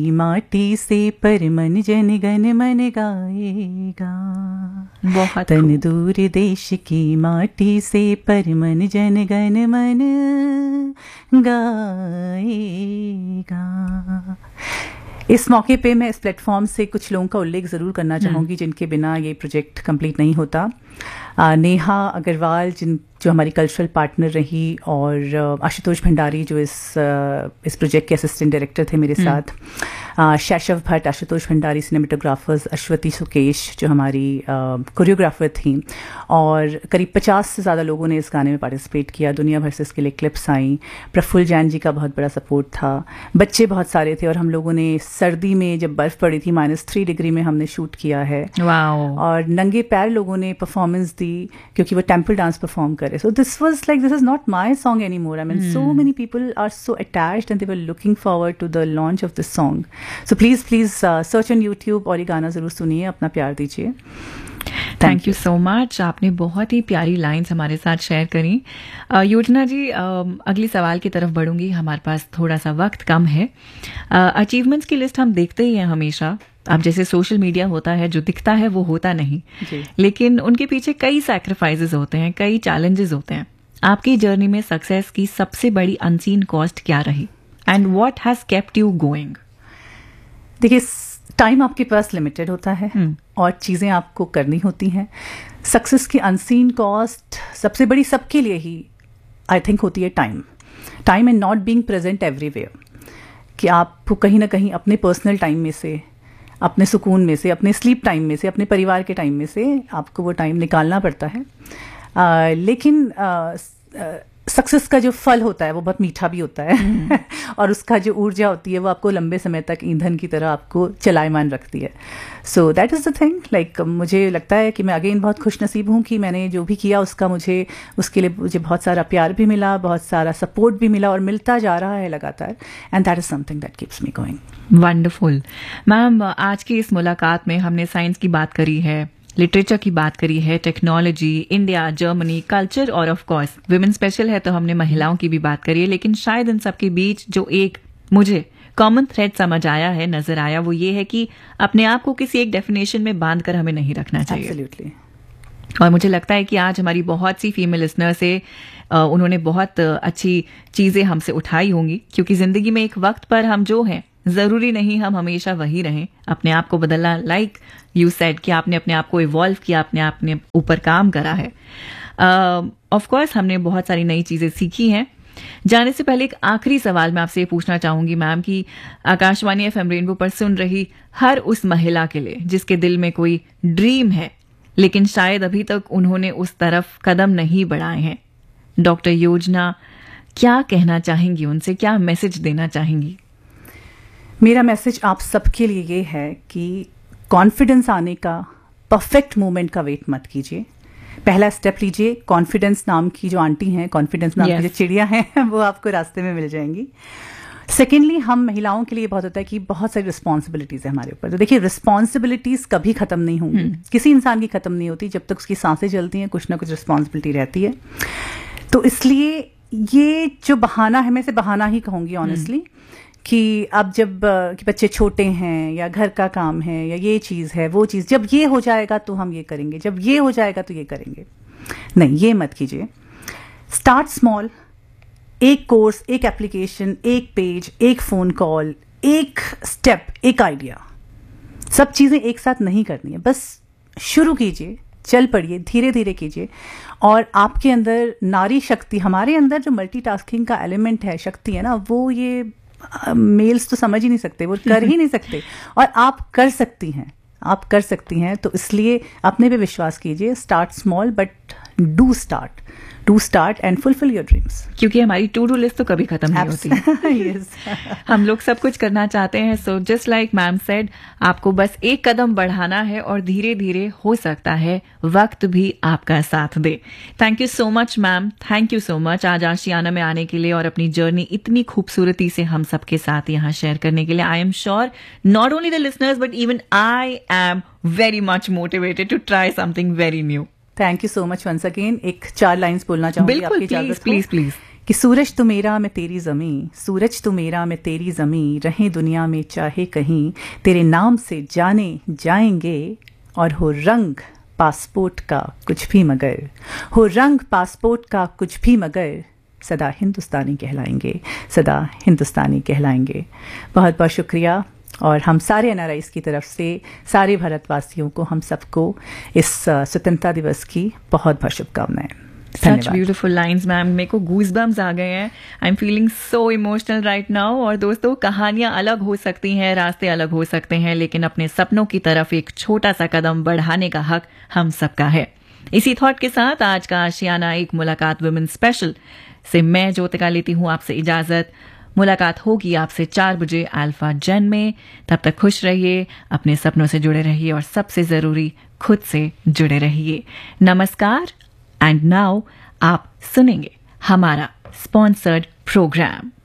माटी से पर मन जन गण मन गाएगा, बहुत तन खूब। दूर देश की माटी से पर मन जन गण मन गाएगा। इस मौके पे मैं इस प्लेटफॉर्म से कुछ लोगों का उल्लेख ज़रूर करना चाहूँगी जिनके बिना ये प्रोजेक्ट कंप्लीट नहीं होता। नेहा अग्रवाल जो हमारी कल्चरल पार्टनर रही, और आशुतोष भंडारी जो इस प्रोजेक्ट के असिस्टेंट डायरेक्टर थे मेरे साथ, शैशव भट्ट, आशुतोष भंडारी सिनेमेटोग्राफर्स, अश्वती सुकेश जो हमारी कोरियोग्राफर थी, और करीब 50 से ज़्यादा लोगों ने इस गाने में पार्टिसिपेट किया। दुनिया भर से इसके लिए क्लिप्स आई। प्रफुल्ल जैन जी का बहुत बड़ा सपोर्ट था। बच्चे बहुत सारे थे, और हम लोगों ने सर्दी में जब बर्फ़ पड़ी थी -3 डिग्री में हमने शूट किया है। वाओ। और नंगे पैर लोगों ने परफॉर्मेंस दी क्योंकि वो टेम्पल डांस परफॉर्म करे। So this was like, this is not my song any more. I mean so many people are so attached and they were looking forward to the launch of this song. So please search on YouTube और ये गाना ज़रूर सुनिए, अपना प्यार दीजिए। Thank you so much. आपने बहुत ही प्यारी लाइंस हमारे साथ शेयर करी। योजना जी, अगली सवाल की तरफ बढ़ूंगी, हमारे पास थोड़ा सा वक्त कम है। अचीवमेंट्स की लिस्ट हम देखते ही हैं हमेशा। अब जैसे सोशल मीडिया होता है, जो दिखता है वो होता नहीं, लेकिन उनके पीछे कई सैक्रिफाइसेस होते हैं, कई चैलेंजेस होते हैं। आपकी जर्नी में सक्सेस की सबसे बड़ी अनसीन कॉस्ट क्या रही, and what has kept you going? देखिए, टाइम आपके पास लिमिटेड होता है और चीज़ें आपको करनी होती हैं। सक्सेस की अनसीन कॉस्ट सबसे बड़ी सबके लिए ही आई थिंक होती है time and not being present everywhere. कि आपको कहीं ना कहीं अपने पर्सनल टाइम में से, अपने सुकून में से, अपने स्लीप टाइम में से, अपने परिवार के टाइम में से आपको वो टाइम निकालना पड़ता है। लेकिन सक्सेस का जो फल होता है वो बहुत मीठा भी होता है और उसका जो ऊर्जा होती है वो आपको लंबे समय तक ईंधन की तरह आपको चलायमान रखती है। So that is the thing. Like मुझे लगता है कि मैं अगेन बहुत खुश नसीब हूँ कि मैंने जो भी किया उसके लिए मुझे बहुत सारा प्यार भी मिला, बहुत सारा सपोर्ट भी मिला, और मिलता जा रहा है लगातार। And that is something that keeps me going. Wonderful. Ma'am, आज की इस मुलाकात में हमने साइंस की बात करी है, लिटरेचर की बात करी है, टेक्नोलॉजी, इंडिया, जर्मनी, कल्चर, और ऑफ कोर्स विमेन स्पेशल है तो हमने महिलाओं की भी बात करी है। लेकिन शायद इन सब के बीच जो एक मुझे कॉमन थ्रेड समझ आया है, नजर आया, वो ये है कि अपने आप को किसी एक डेफिनेशन में बांध कर हमें नहीं रखना चाहिए। Absolutely. और मुझे लगता है कि आज हमारी बहुत सी फीमेल लिसनर से उन्होंने बहुत अच्छी चीजें हमसे उठाई होंगी, क्योंकि जिंदगी में एक वक्त पर हम जो हैं, जरूरी नहीं हम हमेशा वही रहें। अपने आप को बदलना, लाइक यू सेड कि आपने अपने आप को इवॉल्व किया, अपने ऊपर काम करा है। ऑफ कोर्स हमने बहुत सारी नई चीजें सीखी हैं। जाने से पहले एक आखिरी सवाल मैं आपसे ये पूछना चाहूंगी मैम कि आकाशवाणी FM रेनबो पर सुन रही हर उस महिला के लिए जिसके दिल में कोई ड्रीम है, लेकिन शायद अभी तक उन्होंने उस तरफ कदम नहीं बढ़ाए हैं, डॉक्टर योजना क्या कहना चाहेंगी उनसे, क्या मैसेज देना चाहेंगी? मेरा मैसेज आप सबके लिए ये है कि कॉन्फिडेंस आने का, परफेक्ट मोमेंट का वेट मत कीजिए। पहला स्टेप लीजिए। कॉन्फिडेंस नाम की जो आंटी हैं, कॉन्फिडेंस नाम की जो चिड़िया हैं, वो आपको रास्ते में मिल जाएंगी। सेकेंडली, हम महिलाओं के लिए बहुत होता है कि बहुत सारी रिस्पॉन्सिबिलिटीज़ है हमारे ऊपर। तो देखिए, रिस्पॉन्सिबिलिटीज़ कभी ख़त्म नहीं होंगी, किसी इंसान की ख़त्म नहीं होती। जब तक उसकी सांसें चलती हैं, कुछ ना कुछ रिस्पॉन्सिबिलिटी रहती है। तो इसलिए ये जो बहाना है, मैं इसे बहाना ही कहूँगी ऑनेस्टली, कि अब जब कि बच्चे छोटे हैं या घर का काम है या ये चीज़ है वो चीज़, जब ये हो जाएगा तो हम ये करेंगे, जब ये हो जाएगा तो ये करेंगे, नहीं, ये मत कीजिए। Start small. एक कोर्स, एक एप्लीकेशन, एक पेज, एक फ़ोन कॉल, एक स्टेप, एक आइडिया, सब चीज़ें एक साथ नहीं करनी है। बस शुरू कीजिए, चल पड़िए, धीरे धीरे कीजिए। और आपके अंदर नारी शक्ति, हमारे अंदर जो मल्टीटास्किंग का एलिमेंट है, शक्ति है ना, वो ये मेल्स तो समझ ही नहीं सकते, वो कर ही नहीं सकते, और आप कर सकती हैं, आप कर सकती हैं। तो इसलिए अपने पे विश्वास कीजिए। Start small but do start and fulfil your dreams, क्योंकि हमारी टू डू लिस्ट तो कभी खत्म नहीं होती। yes. हम लोग सब कुछ करना चाहते हैं। So just like ma'am said, आपको बस एक कदम बढ़ाना है और धीरे धीरे हो सकता है वक्त भी आपका साथ दे। Thank you so much ma'am, thank you so much आज आशियाना में आने के लिए और अपनी जर्नी इतनी खूबसूरती से हम सबके साथ यहाँ शेयर करने के लिए। I am sure not only the listeners but even I am very much motivated to try something very new. Thank you so much once again. एक 4 लाइन्स बोलना चाहूंगी आपकी इजाजत को। प्लीज। कि कि सूरज तो मेरा मैं तेरी ज़मीं, सूरज तो मेरा मैं तेरी ज़मीं, रहें दुनिया में चाहे कहीं, तेरे नाम से जाने जाएंगे। और हो रंग पासपोर्ट का कुछ भी मगर, हो रंग पासपोर्ट का कुछ भी मगर, सदा हिंदुस्तानी कहलाएंगे, सदा हिंदुस्तानी कहलाएंगे। बहुत बहुत शुक्रिया। और हम सारे एनआरआईज की तरफ से सारे भारतवासियों को, हम सबको इस स्वतंत्रता दिवस की बहुत बहुत शुभकामनाएं। सच ब्यूटीफुल लाइन्स मैम, मेरे को गूज़बम्स आ गए हैं। I am feeling so emotional right now. और दोस्तों, कहानियां अलग हो सकती हैं, रास्ते अलग हो सकते हैं, लेकिन अपने सपनों की तरफ एक छोटा सा कदम बढ़ाने का हक हम सबका है। इसी थॉट के साथ आज का आशियाना एक मुलाकात वुमेन स्पेशल से मैं ज्योतिका लेती हूँ आपसे इजाजत। मुलाकात होगी आपसे 4 बजे अल्फा जेन में। तब तक खुश रहिए, अपने सपनों से जुड़े रहिए और सबसे जरूरी खुद से जुड़े रहिए। नमस्कार। एंड नाउ आप सुनेंगे हमारा स्पॉन्सर्ड प्रोग्राम।